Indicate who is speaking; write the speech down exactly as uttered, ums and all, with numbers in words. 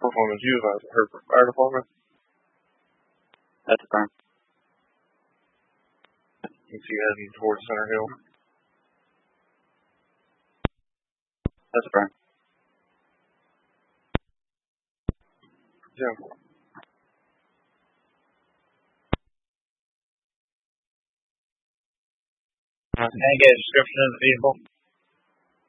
Speaker 1: phone is you as her fire department.
Speaker 2: That's a firm.
Speaker 1: You see heading towards Center Hill.
Speaker 2: That's a firm.
Speaker 1: Yeah.
Speaker 3: Can I get a description of the vehicle?